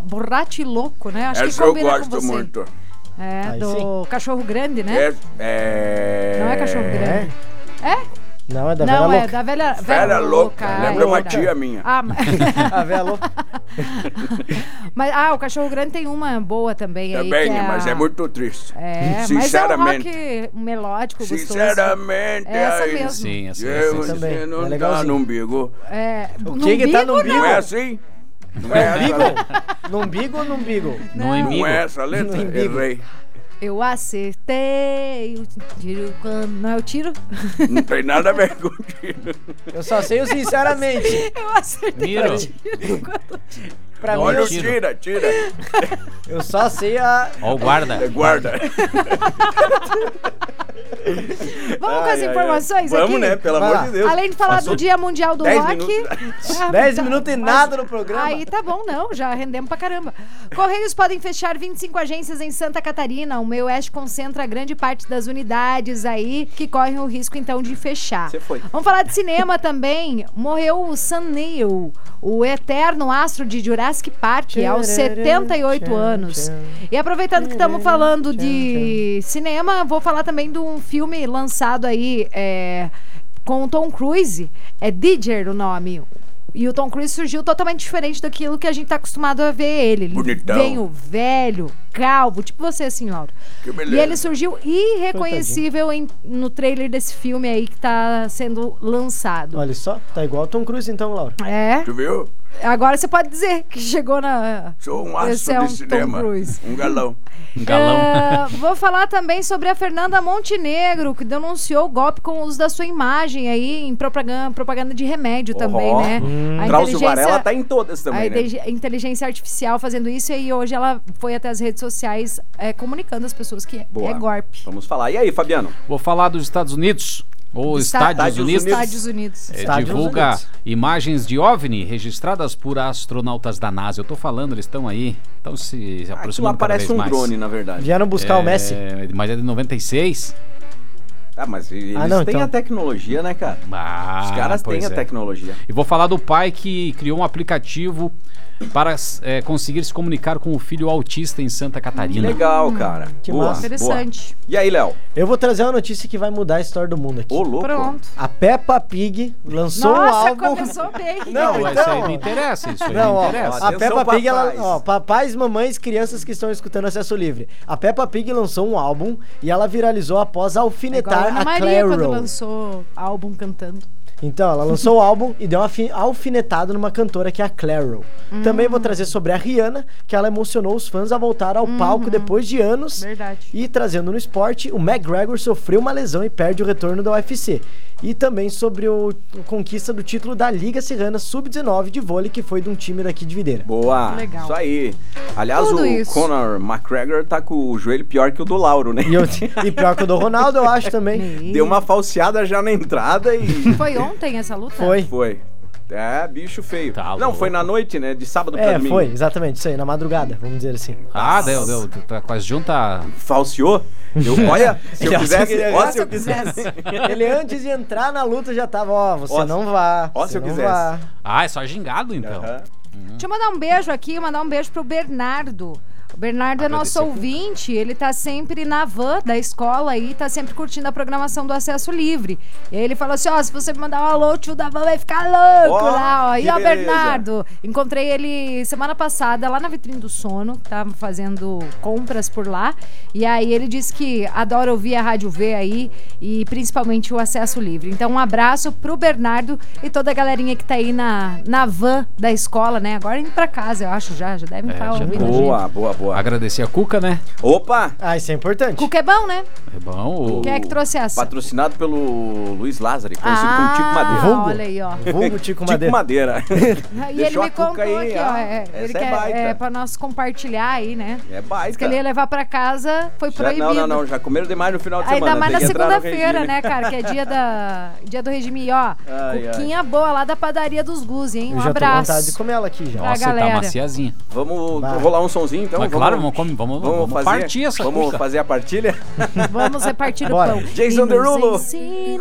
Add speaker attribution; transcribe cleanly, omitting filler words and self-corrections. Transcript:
Speaker 1: Borracho Louco, né? Acho que
Speaker 2: Essa eu
Speaker 1: combina com
Speaker 2: gosto
Speaker 1: você.
Speaker 2: muito.
Speaker 1: É, do Cachorro Grande, né? Não é Cachorro Grande. É?
Speaker 3: Não, é da
Speaker 1: Não,
Speaker 3: Velha
Speaker 1: é
Speaker 3: Louca.
Speaker 1: da Velha
Speaker 2: Velha Louca. Lembra uma
Speaker 1: verdade.
Speaker 2: tia minha.
Speaker 1: Ah, mas...
Speaker 3: A Velha Louca.
Speaker 1: mas o Cachorro Grande tem uma boa também.
Speaker 2: Também,
Speaker 1: aí, que
Speaker 2: mas é muito triste.
Speaker 1: É,
Speaker 2: Sinceramente.
Speaker 1: mas é um rock melódico, gostoso.
Speaker 2: Sinceramente,
Speaker 1: Essa
Speaker 2: aí,
Speaker 1: mesmo.
Speaker 4: Sim, assim.
Speaker 2: Eu,
Speaker 3: também.
Speaker 2: você não
Speaker 3: É
Speaker 2: tá
Speaker 3: legalzinho.
Speaker 2: no umbigo.
Speaker 1: É,
Speaker 3: O que tá no umbigo?
Speaker 2: Não é assim? Não é
Speaker 3: Umbigo?
Speaker 2: essa,
Speaker 3: No umbigo ou no umbigo?
Speaker 4: No
Speaker 1: Não.
Speaker 4: umbigo.
Speaker 2: não é essa a letra?
Speaker 3: No umbigo.
Speaker 2: Errei.
Speaker 1: Eu acertei o tiro quando... Não é o tiro?
Speaker 2: Não tem nada a ver com tiro.
Speaker 3: Eu só sei o sinceramente.
Speaker 1: Eu acertei
Speaker 4: Miro.
Speaker 1: o tiro quando...
Speaker 3: Pra mim,
Speaker 2: Olha
Speaker 3: eu,
Speaker 2: o tira.
Speaker 3: eu só sei a...
Speaker 4: Ó o guarda.
Speaker 2: Guarda.
Speaker 1: Vamos com as informações aqui?
Speaker 5: Vamos, né? Pelo
Speaker 3: Vai
Speaker 5: amor
Speaker 3: lá.
Speaker 5: de Deus.
Speaker 1: Além de falar do Dia Mundial do
Speaker 5: 10
Speaker 1: Rock...
Speaker 5: minutos.
Speaker 3: 10 minutos e nada no programa.
Speaker 1: Aí tá bom, não, já rendemos pra caramba. Correios podem fechar 25 agências em Santa Catarina. O meio oeste concentra grande parte das unidades aí que correm o risco então de fechar.
Speaker 5: Você foi.
Speaker 1: Vamos falar de cinema também. Morreu o Sam Neill, o eterno astro de Jurassic Park, aos 78 anos. E aproveitando que estamos falando de cinema, vou falar também de um filme lançado aí com o Tom Cruise. É Digger o nome. E o Tom Cruise surgiu totalmente diferente daquilo que a gente tá acostumado a ver ele. Ele
Speaker 2: Bonitão.
Speaker 1: veio velho, calvo, tipo você, assim, Lauro.
Speaker 2: Que
Speaker 1: E
Speaker 2: beleza.
Speaker 1: ele surgiu irreconhecível no trailer desse filme aí que tá sendo lançado.
Speaker 3: Olha só, tá igual o Tom Cruise então, Laura.
Speaker 1: É,
Speaker 2: Tu viu?
Speaker 1: agora você pode dizer que chegou na...
Speaker 2: Sou um
Speaker 1: Esse
Speaker 2: astro
Speaker 1: é um
Speaker 2: de cinema.
Speaker 1: Tom Cruise.
Speaker 2: Um galão.
Speaker 4: Um galão.
Speaker 1: Vou falar também sobre a Fernanda Montenegro, que denunciou o golpe com o uso da sua imagem aí em propaganda de remédio também, né? A
Speaker 5: Drauzio Varela tá em todas também, né?
Speaker 1: a inteligência artificial fazendo isso, e hoje ela foi até as redes sociais comunicando às pessoas que
Speaker 5: Boa.
Speaker 1: é golpe.
Speaker 5: Vamos falar. E aí, Fabiano?
Speaker 4: Vou falar dos Estados Unidos. Ou Estados Unidos.
Speaker 1: Estados Unidos.
Speaker 3: Estados
Speaker 4: Divulga
Speaker 3: Unidos.
Speaker 4: imagens de OVNI registradas por astronautas da NASA. Eu tô falando, eles estão aí. Estão se
Speaker 5: Aquilo
Speaker 4: aproximando
Speaker 5: lá
Speaker 4: cada
Speaker 5: parece
Speaker 4: vez
Speaker 5: um
Speaker 4: mais.
Speaker 5: drone, na verdade.
Speaker 3: Vieram buscar o Messi.
Speaker 4: Mas é de 96.
Speaker 5: Ah, mas eles
Speaker 3: não,
Speaker 5: têm
Speaker 3: então.
Speaker 5: a tecnologia, né, cara?
Speaker 4: Ah,
Speaker 5: Os caras têm
Speaker 4: pois
Speaker 5: a
Speaker 4: é.
Speaker 5: tecnologia.
Speaker 4: E vou falar do pai que criou um aplicativo para conseguir se comunicar com o filho autista em Santa Catarina.
Speaker 5: Legal, cara.
Speaker 3: Que
Speaker 5: Boa,
Speaker 3: massa.
Speaker 1: Interessante.
Speaker 5: boa. E aí, Léo?
Speaker 3: Eu vou trazer uma notícia que vai mudar a história do mundo aqui.
Speaker 5: Ô, louco.
Speaker 1: Pronto.
Speaker 3: A Peppa Pig lançou um
Speaker 1: Nossa,
Speaker 3: álbum...
Speaker 1: começou bem.
Speaker 3: Não,
Speaker 4: Isso
Speaker 3: então-
Speaker 4: aí me interessa, isso aí
Speaker 3: Não,
Speaker 4: me
Speaker 3: ó,
Speaker 4: interessa.
Speaker 3: a
Speaker 5: Atenção,
Speaker 3: Peppa Pig, ela,
Speaker 5: papais.
Speaker 3: ó, papais, mamães, crianças que estão escutando Acesso Livre. A Peppa Pig lançou um álbum e ela viralizou após
Speaker 1: Igual a
Speaker 3: alfinetar
Speaker 1: Ana
Speaker 3: a
Speaker 1: Maria quando
Speaker 3: Clairo.
Speaker 1: lançou álbum cantando.
Speaker 3: Então, ela lançou o álbum e deu uma alfinetada numa cantora que é a Clairo. Também vou trazer sobre a Rihanna, que ela emocionou os fãs a voltar ao palco depois de anos.
Speaker 1: Verdade.
Speaker 3: E trazendo no esporte, o McGregor sofreu uma lesão e perde o retorno da UFC. E também sobre a conquista do título da Liga Serrana Sub-19 de vôlei, que foi de um time daqui de Videira.
Speaker 5: Boa.
Speaker 1: Legal.
Speaker 5: Isso aí. Aliás,
Speaker 1: Tudo
Speaker 5: o
Speaker 1: isso.
Speaker 5: Conor McGregor tá com o joelho pior que o do Lauro, né?
Speaker 3: E pior que o do Ronaldo, eu acho também.
Speaker 5: Deu uma falseada já na entrada e...
Speaker 1: Foi ontem essa luta?
Speaker 3: Foi.
Speaker 5: Foi. É, bicho feio.
Speaker 4: Tá
Speaker 5: Não,
Speaker 4: louco.
Speaker 5: foi na noite, né? De sábado pra domingo.
Speaker 3: Foi, exatamente, isso aí, na madrugada, vamos dizer assim.
Speaker 4: Ah, deu. Tá com as juntas.
Speaker 5: Falseou? Olha, se eu
Speaker 3: Ele
Speaker 5: quisesse...
Speaker 3: achou que
Speaker 5: Ó,
Speaker 3: ele-
Speaker 5: se eu quisesse...
Speaker 3: Ele antes de entrar na luta já tava, ó, você
Speaker 5: Ó,
Speaker 3: não vá.
Speaker 5: ó,
Speaker 3: você
Speaker 5: se eu
Speaker 3: não
Speaker 5: quisesse.
Speaker 3: vá.
Speaker 4: Ah, é só gingado então.
Speaker 5: Aham.
Speaker 1: Deixa eu mandar um beijo aqui, mandar um beijo pro Bernardo. O Bernardo é nosso ouvinte, ele tá sempre na van da escola aí, tá sempre curtindo a programação do Acesso Livre. E aí ele falou assim, ó, se você me mandar um alô, o tio da van vai ficar louco
Speaker 5: Ó,
Speaker 1: lá, ó. E
Speaker 5: que
Speaker 1: ó,
Speaker 5: beleza.
Speaker 1: Bernardo, encontrei ele semana passada lá na Vitrine do Sono, tava fazendo compras por lá. E aí ele disse que adora ouvir a Rádio V aí e principalmente o Acesso Livre. Então um abraço pro Bernardo e toda a galerinha que tá aí na van da escola, né? Agora indo pra casa, eu acho, já devem estar
Speaker 4: já
Speaker 1: ouvindo a gente.
Speaker 5: Boa, boa, boa.
Speaker 4: Agradecer a Cuca, né?
Speaker 5: Opa!
Speaker 3: Ah, isso é importante.
Speaker 1: Cuca é bom, né?
Speaker 4: É bom.
Speaker 1: Quem é que trouxe essa?
Speaker 5: Patrocinado pelo Luiz Lázaro, conhecido como Tico Madeira.
Speaker 3: Vulgo.
Speaker 1: Olha aí, ó.
Speaker 3: Vulgo Tico
Speaker 5: Tico
Speaker 3: Madeira.
Speaker 5: Madeira.
Speaker 1: E ele
Speaker 5: Deixou
Speaker 1: me
Speaker 5: a Cuca
Speaker 1: contou
Speaker 5: aí,
Speaker 1: aqui, ó. Ele
Speaker 5: essa é
Speaker 1: quer
Speaker 5: baita.
Speaker 1: pra nós compartilhar aí, né?
Speaker 5: É baita.
Speaker 1: Diz que ele ia levar pra casa, foi
Speaker 5: Já-
Speaker 1: proibido.
Speaker 5: não, já comeram demais no final de semana.
Speaker 1: Ainda mais na
Speaker 5: tem que entrar no
Speaker 1: segunda-feira,
Speaker 5: regime.
Speaker 1: né, cara? Que é dia do regime. E, ó,
Speaker 5: Ai,
Speaker 1: cuquinha boa lá da padaria dos Guzi, hein?
Speaker 3: Eu
Speaker 1: Um
Speaker 3: já tô com
Speaker 1: abraço.
Speaker 3: vontade de comer ela aqui já.
Speaker 1: Pra
Speaker 4: Nossa,
Speaker 1: galera.
Speaker 4: tá maciazinha.
Speaker 5: Vamos
Speaker 3: Vai.
Speaker 5: rolar um sonzinho, então?
Speaker 4: Mas claro, vamos
Speaker 5: fazer,
Speaker 4: partir essa
Speaker 5: Vamos
Speaker 4: cuca.
Speaker 5: fazer a partilha?
Speaker 1: Vamos repartir
Speaker 3: Bora.
Speaker 1: o pão.
Speaker 5: Jason
Speaker 1: E nos
Speaker 5: Derulo.
Speaker 1: ensina